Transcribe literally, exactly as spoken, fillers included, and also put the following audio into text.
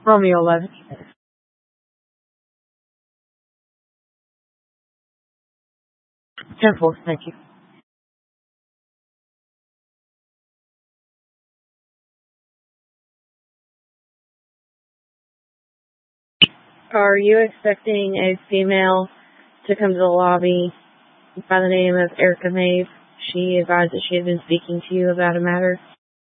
Romeo eleven. ten four, thank you. Are you expecting a female to come to the lobby by the name of Erica Maeve? She advised that she had been speaking to you about a matter.